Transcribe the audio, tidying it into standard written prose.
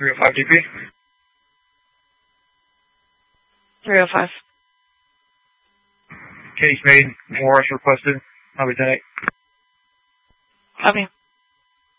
305 DP. 305. Case made. More arrests requested. Lieutenant. Copy.